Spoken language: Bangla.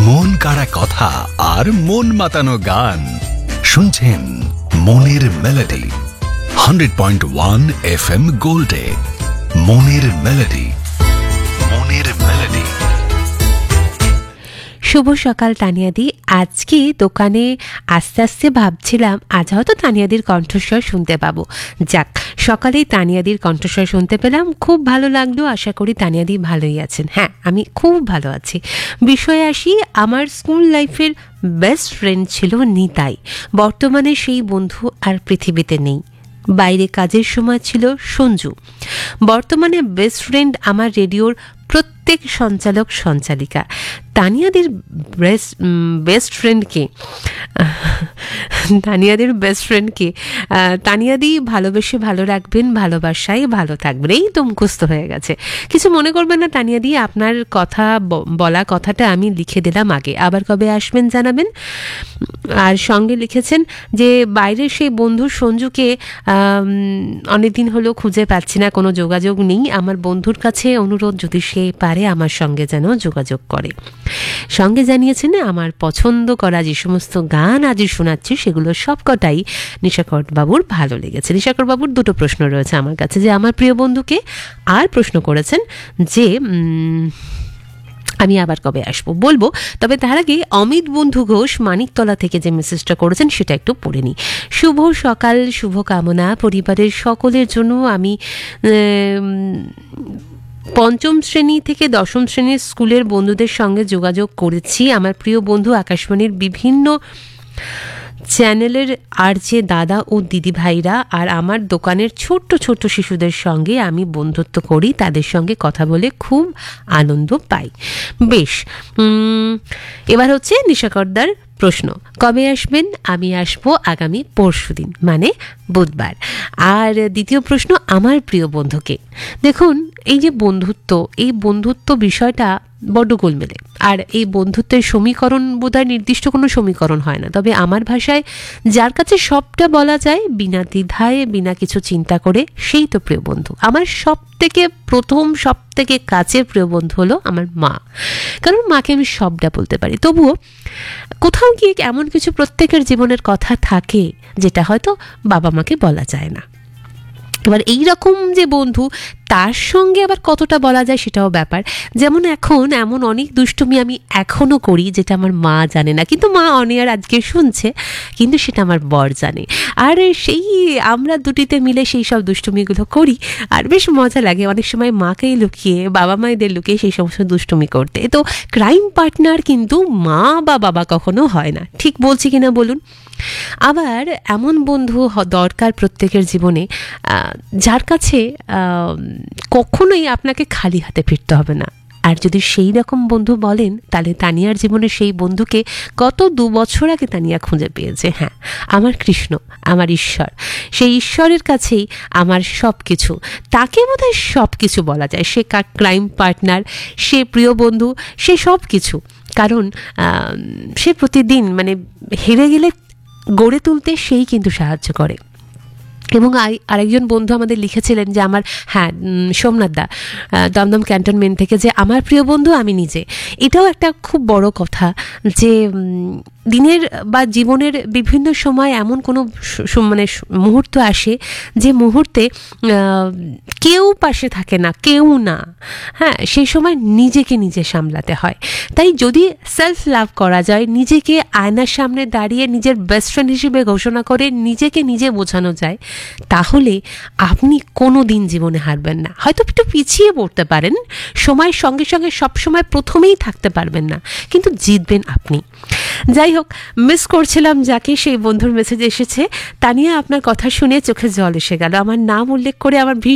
মন কাড়া কথা আর মন মাতানো গান শুনছেন মনের মেলোডি 100.1 FM গোল্ডে। মনের মেলোডি, মনের মেলোডি। শুভ সকাল তানিয়াদি। আজকে দোকানে আস্তে আস্তে ভাবছিলাম আজ হয়তো তানিয়াদির কণ্ঠস্বর শুনতে পাবো। যাক, সকালেই তানিয়াদির কণ্ঠস্বর শুনতে পেলাম, খুব ভালো লাগলো। আশা করি তানিয়াদি ভালোই আছেন। হ্যাঁ, আমি খুব ভালো আছি। বিষয়ে আসি, আমার স্কুল লাইফের বেস্ট ফ্রেন্ড ছিল নিতাই। বর্তমানে সেই বন্ধু আর পৃথিবীতে নেই। বাইরে কাজের সময় ছিল সঞ্জু। বর্তমানে বেস্ট ফ্রেন্ড আমার রেডিওর প্রত্যেক সঞ্চালক সঞ্চালিকা। তানিয়াদের বেস্ট ফ্রেন্ডকে তানিয়াদি ভালোবেসে ভালো রাখবেন, ভালোবাসায় ভালো থাকবেন। এই তো মুখস্থ হয়ে গেছে, কিছু মনে করবেন না তানিয়াদি। আপনার কথা বলা কথাটা আমি লিখে দিলাম আগে, আবার কবে আসবেন জানাবেন। আর সঙ্গে লিখেছেন যে বাইরের সেই বন্ধু সঞ্জুকে অনেকদিন হলো খুঁজে পাচ্ছি না, কোনো যোগাযোগ নেই। আমার বন্ধুর কাছে অনুরোধ, যদি সে পারে আমার সঙ্গে যেন যোগাযোগ করে। সঙ্গে জানিয়েছেন আমার পছন্দ করা যে সমস্ত গান আজ শোনাচ্ছি সেগুলো সবকটাই নিশাকর বাবুর ভালো লেগেছে। নিশাকর বাবুর দুটো প্রশ্ন রয়েছে আমার কাছে, যে আমার প্রিয় বন্ধুকে, আর প্রশ্ন করেছেন যে আমি আবার কবে আসবো বলবো। তবে তার আগে অমিত বন্ধু ঘোষ মানিকতলা থেকে যে মেসেজটা করেছেন সেটা একটু পড়ে নিই। শুভ সকাল, শুভ কামনা পরিবারের সকলের জন্য। আমি পঞ্চম শ্রেণী থেকে দশম শ্রেণীর স্কুলের বন্ধুদের সঙ্গে যোগাযোগ করেছি। আমার প্রিয় বন্ধু আকাশবাণীর বিভিন্ন চ্যানেলের আর যে দাদা ও দিদি ভাইরা আর আমার দোকানের ছোট্ট ছোট্ট শিশুদের সঙ্গে আমি বন্ধুত্ব করি, তাদের সঙ্গে কথা বলে খুব আনন্দ পাই। বেশ, এবার হচ্ছে নিশাকরদার প্রশ্ন, কবে আসবেন? আমি আসবো আগামী পরশুদিন, মানে বুধবার। আর দ্বিতীয় প্রশ্ন, আমার প্রিয় বন্ধুকে। দেখুন, এই যে বন্ধুত্ব, এই বন্ধুত্ব বিষয়টা বড্ড গোলমেলে। আর এই বন্ধুত্বের সমীকরণ বোধহয় নির্দিষ্ট কোনো সমীকরণ হয় না। তবে আমার ভাষায় যার কাছে সবটা বলা যায় বিনা দ্বিধায়, বিনা কিছু চিন্তা করে, সেই তো প্রিয় বন্ধু। আমার সব থেকে প্রথম, সব থেকে কাছের প্রিয় বন্ধু হলো আমার মা। কারণ মাকে আমি সবটা বলতে পারি। তবুও কোথাও গিয়ে এমন কিছু প্রত্যেকের জীবনের কথা থাকে যেটা হয়তো বাবা মাকে বলা যায় না। এবার এইরকম যে বন্ধু, তার সঙ্গে আবার কতটা বলা যায় সেটাও ব্যাপার। যেমন এখন এমন অনেক দুষ্টুমি আমি এখনও করি যেটা আমার মা জানে না, কিন্তু মা অনিয়ার আজকে শুনছে, কিন্তু সেটা আমার বর জানে। আর সেই আমরা দুটিতে মিলে সেই সব দুষ্টুমিগুলো করি, আর বেশ মজা লাগে। অনেক সময় মাকেই লুকিয়ে, বাবা মায়েদের লুকিয়ে সেই সমস্ত দুষ্টুমি করতে। তো ক্রাইম পার্টনার কিন্তু মা বা বাবা কখনো হয় না। ঠিক বলছি কিনা বলুন? আবার এমন বন্ধু দরকার প্রত্যেকের জীবনে, যার কাছে কখনোই আপনাকে খালি হাতে ফিরতে হবে না। আর যদি সেই রকম বন্ধু বলেন, তাহলে তানিয়ার জীবনে সেই বন্ধুকে গত 2 বছর আগে তানিয়া খুঁজে পেয়েছে। হ্যাঁ, আমার কৃষ্ণ, আমার ঈশ্বর। সেই ঈশ্বরের কাছেই আমার সব কিছু। তাকে বোধহয় সব কিছু বলা যায়। সে ক্রাইম পার্টনার, সে প্রিয় বন্ধু, সে সব কিছু। কারণ সে প্রতিদিন, মানে হেরে গেলে গড়ে তুলতে সেই কিন্তু সাহায্য করে। এবং আরেকজন বন্ধু আমাদের লিখেছিলেন যে আমার, হ্যাঁ, সোমনাথ দা দমদম ক্যান্টনমেন্ট থেকে, যে আমার প্রিয় বন্ধু আমি নিজে। এটাও একটা খুব বড় কথা, যে দিনের বা জীবনের বিভিন্ন সময় এমন কোনো মানে মুহূর্ত আসে যে মুহূর্তে কেউ পাশে থাকে না, কেউ না। হ্যাঁ, সেই সময় নিজেকে নিজে সামলাতে হয়। তাই যদি সেলফ লাভ করা যায়, নিজেকে আয়নার সামনে দাঁড়িয়ে নিজের বেস্ট ফ্রেন্ড হিসেবে ঘোষণা করে নিজেকে নিজে বোঝানো যায়, তাহলে আপনি কোনো দিন জীবনে হারবেন না। হয়তো একটু পিছিয়ে পড়তে পারেন, সময়ের সঙ্গে সঙ্গে সবসময় প্রথমেই থাকতে পারবেন না, কিন্তু জিতবেন আপনি। যাই হোক, মিস করছিলাম যাকে, সেই বন্ধুর মেসেজ এসেছে, তানিয়া আপনার কথা শুনে চোখে জল এসে গেল। আমার নাম উল্লেখ করে আমার